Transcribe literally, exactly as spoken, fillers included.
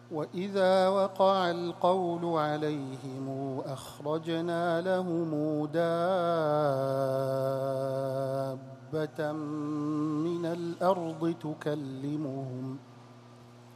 وإذا وقع القول عليهم أخرجنا لهم دابة من الأرض تكلمهم